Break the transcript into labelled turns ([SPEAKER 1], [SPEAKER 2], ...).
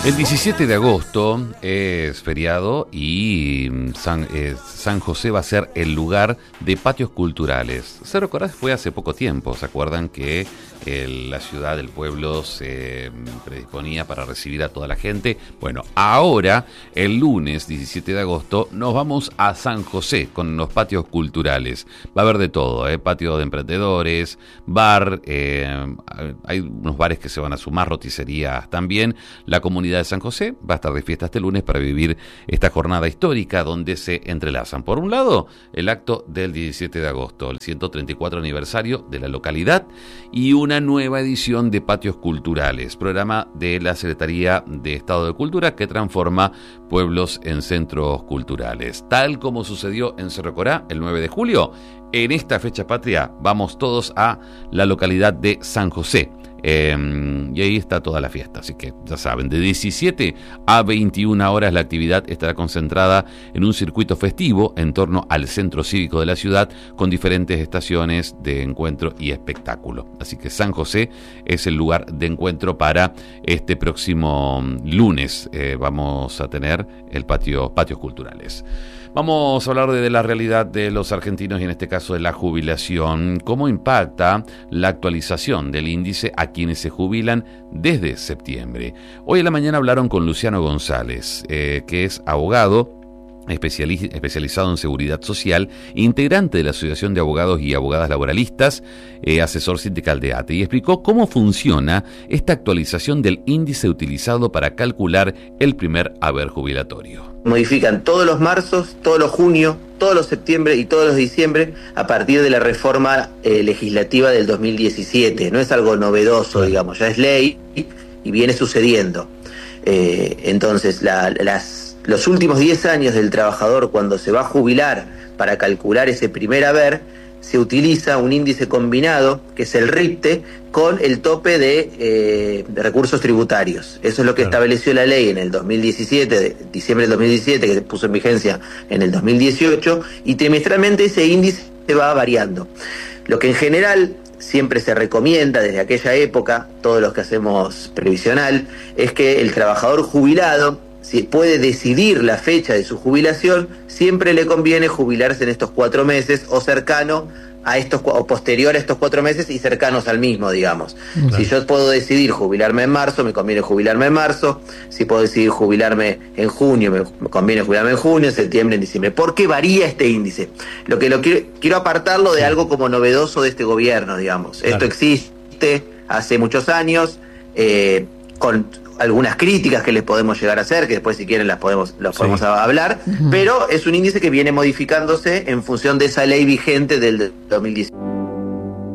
[SPEAKER 1] El 17 de agosto es feriado y San José va a ser el lugar de patios culturales. Cerro Corá fue hace poco tiempo, ¿se acuerdan que la ciudad, el pueblo se predisponía para recibir a toda la gente? Bueno, ahora, el lunes 17 de agosto, nos vamos a San José con los patios culturales. Va a haber de todo, patio de emprendedores, bar, hay unos bares que se van a sumar, roticerías también. La comunidad de San José va a estar de fiesta este lunes para vivir esta jornada histórica donde se entrelazan, por un lado, el acto del 17 de agosto, el 134 aniversario de la localidad, y una nueva edición de Patios Culturales, programa de la Secretaría de Estado de Cultura que transforma pueblos en centros culturales. Tal como sucedió en Cerro Corá el 9 de julio, en esta fecha patria vamos todos a la localidad de San José. Y ahí está toda la fiesta, así que ya saben, de 17 a 21 horas la actividad estará concentrada en un circuito festivo en torno al centro cívico de la ciudad con diferentes estaciones de encuentro y espectáculo. Así que San José es el lugar de encuentro para este próximo lunes. Vamos a tener el patios culturales. Vamos a hablar de la realidad de los argentinos y en este caso de la jubilación. ¿Cómo impacta la actualización del índice a quienes se jubilan desde septiembre? Hoy en la mañana hablaron con Luciano González, que es abogado especializado en seguridad social, integrante de la Asociación de Abogados y Abogadas Laboralistas, asesor sindical de ATE, y explicó cómo funciona esta actualización del índice utilizado para calcular el primer haber jubilatorio.
[SPEAKER 2] Modifican todos los marzos, todos los junios, todos los septiembre y todos los diciembre a partir de la reforma legislativa del 2017. No es algo novedoso, digamos, ya es ley y viene sucediendo. Entonces, los últimos 10 años del trabajador, cuando se va a jubilar para calcular ese primer haber, se utiliza un índice combinado, que es el RIPTE, con el tope de recursos tributarios. Eso es lo que estableció la ley en el 2017, de diciembre del 2017, que se puso en vigencia en el 2018, y trimestralmente ese índice se va variando. Lo que en general siempre se recomienda desde aquella época, todos los que hacemos previsional, es que el trabajador jubilado, si puede decidir la fecha de su jubilación, siempre le conviene jubilarse en estos 4 meses o cercano a estos, o posterior a estos 4 meses y cercanos al mismo, digamos. Claro. Si yo puedo decidir jubilarme en marzo, me conviene jubilarme en marzo. Si puedo decidir jubilarme en junio, me conviene jubilarme en junio, en septiembre, en diciembre. ¿Por qué varía este índice? Quiero apartarlo de algo como novedoso de este gobierno, digamos. Claro. Esto existe hace muchos años, con algunas críticas que les podemos llegar a hacer, que después si quieren podemos hablar, pero es un índice que viene modificándose en función de esa ley vigente del 2017.